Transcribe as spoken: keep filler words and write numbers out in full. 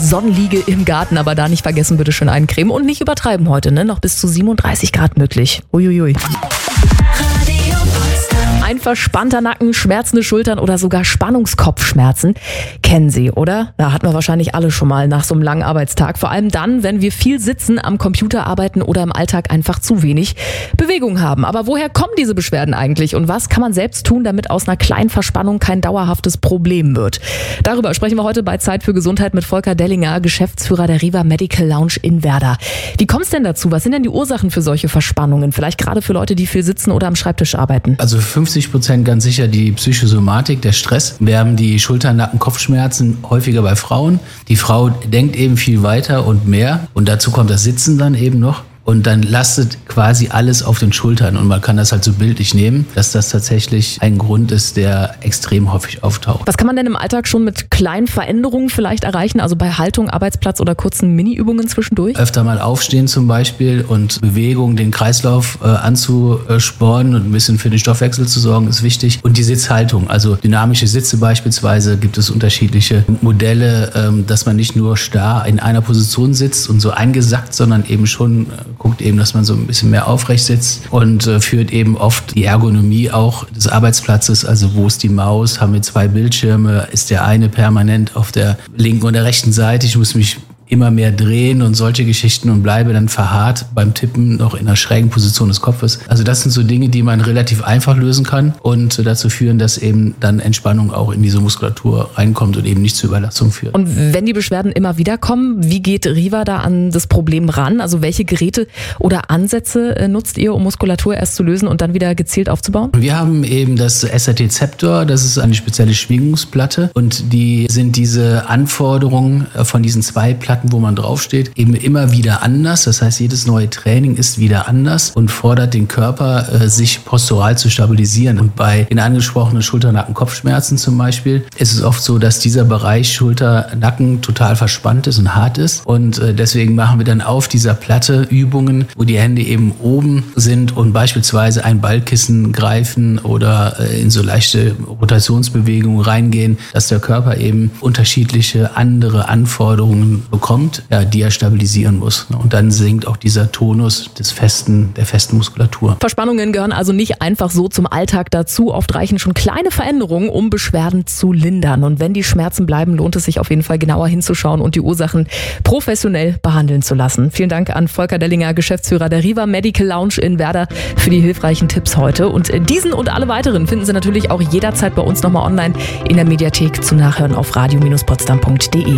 Sonnenliege im Garten, aber da nicht vergessen, bitte schön eincremen und nicht übertreiben heute, ne? Noch bis zu siebenunddreißig Grad möglich. Uiuiui. Ein verspannter Nacken, schmerzende Schultern oder sogar Spannungskopfschmerzen. Kennen Sie, oder? Da hatten wir wahrscheinlich alle schon mal nach so einem langen Arbeitstag. Vor allem dann, wenn wir viel sitzen, am Computer arbeiten oder im Alltag einfach zu wenig Bewegung haben. Aber woher kommen diese Beschwerden eigentlich? Und was kann man selbst tun, damit aus einer kleinen Verspannung kein dauerhaftes Problem wird? Darüber sprechen wir heute bei Zeit für Gesundheit mit Volker Dellinger, Geschäftsführer der Riva Medical Lounge in Werder. Wie kommt es denn dazu? Was sind denn die Ursachen für solche Verspannungen? Vielleicht gerade für Leute, die viel sitzen oder am Schreibtisch arbeiten. Also fünfzig Prozent ganz sicher die Psychosomatik, der Stress. Wir haben die Schulter-, Nacken-, Kopfschmerzen häufiger bei Frauen. Die Frau denkt eben viel weiter und mehr. Und dazu kommt das Sitzen dann eben noch. Und dann lastet quasi alles auf den Schultern. Und man kann das halt so bildlich nehmen, dass das tatsächlich ein Grund ist, der extrem häufig auftaucht. Was kann man denn im Alltag schon mit kleinen Veränderungen vielleicht erreichen? Also bei Haltung, Arbeitsplatz oder kurzen Mini-Übungen zwischendurch? Öfter mal aufstehen zum Beispiel und Bewegung, den Kreislauf äh, anzuspornen und ein bisschen für den Stoffwechsel zu sorgen, ist wichtig. Und die Sitzhaltung, also dynamische Sitze beispielsweise, gibt es unterschiedliche Modelle, ähm, dass man nicht nur starr in einer Position sitzt und so eingesackt, sondern eben schon äh, guckt eben, dass man so ein bisschen mehr aufrecht sitzt und äh, führt eben oft die Ergonomie auch des Arbeitsplatzes. Also wo ist die Maus? Haben wir zwei Bildschirme? Ist der eine permanent auf der linken und der rechten Seite? Ich muss mich immer mehr drehen und solche Geschichten und bleibe dann verharrt beim Tippen noch in einer schrägen Position des Kopfes. Also das sind so Dinge, die man relativ einfach lösen kann und dazu führen, dass eben dann Entspannung auch in diese Muskulatur reinkommt und eben nicht zur Überlastung führt. Und wenn die Beschwerden immer wieder kommen, wie geht Riva da an das Problem ran? Also welche Geräte oder Ansätze nutzt ihr, um Muskulatur erst zu lösen und dann wieder gezielt aufzubauen? Wir haben eben das S R T-Zeptor, das ist eine spezielle Schwingungsplatte und die sind diese Anforderungen von diesen zwei Platten, wo man draufsteht, eben immer wieder anders. Das heißt, jedes neue Training ist wieder anders und fordert den Körper, äh, sich postural zu stabilisieren. Und bei den angesprochenen Schulter-, Nacken-, Kopfschmerzen zum Beispiel ist es oft so, dass dieser Bereich Schulter-, Nacken total verspannt ist und hart ist. Und äh, deswegen machen wir dann auf dieser Platte Übungen, wo die Hände eben oben sind und beispielsweise ein Ballkissen greifen oder äh, in so leichte Rotationsbewegungen reingehen, dass der Körper eben unterschiedliche andere Anforderungen bekommt. Ja, die er stabilisieren muss. Und dann sinkt auch dieser Tonus des festen, der festen Muskulatur. Verspannungen gehören also nicht einfach so zum Alltag dazu. Oft reichen schon kleine Veränderungen, um Beschwerden zu lindern. Und wenn die Schmerzen bleiben, lohnt es sich auf jeden Fall genauer hinzuschauen und die Ursachen professionell behandeln zu lassen. Vielen Dank an Volker Dellinger, Geschäftsführer der Riva Medical Lounge in Werder, für die hilfreichen Tipps heute. Und diesen und alle weiteren finden Sie natürlich auch jederzeit bei uns nochmal online in der Mediathek zu nachhören auf radio Bindestrich potsdam punkt de.